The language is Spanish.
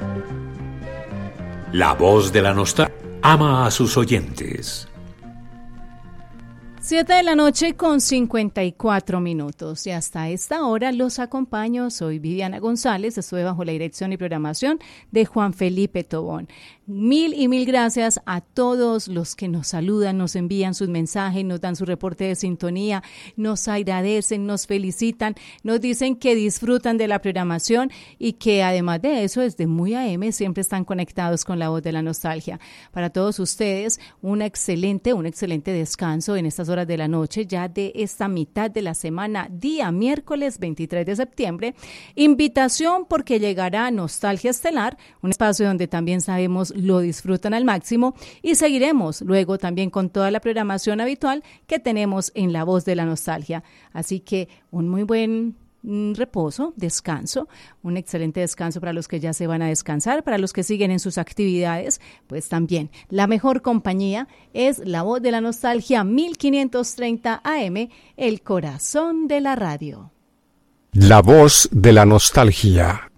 La voz de la nostalgia ama a sus oyentes. 7:54 y hasta esta hora los acompaño. Soy Viviana González, estoy bajo la dirección y programación de Juan Felipe Tobón. Mil y mil gracias a todos los que nos saludan, nos envían sus mensajes, nos dan su reporte de sintonía, nos agradecen, nos felicitan, nos dicen que disfrutan de la programación y que además de eso, desde muy AM siempre están conectados con la voz de la nostalgia. Para todos ustedes, un excelente descanso en estas horas de la noche, ya de esta mitad de la semana, día miércoles 23 de septiembre. Invitación porque llegará Nostalgia Estelar, un espacio donde también sabemos lo disfrutan al máximo, y seguiremos luego también con toda la programación habitual que tenemos en La Voz de la Nostalgia. Así que un muy buen reposo, descanso, un excelente descanso para los que ya se van a descansar, para los que siguen en sus actividades, pues también la mejor compañía es La Voz de la Nostalgia 1530 AM, el corazón de la radio. La Voz de la Nostalgia.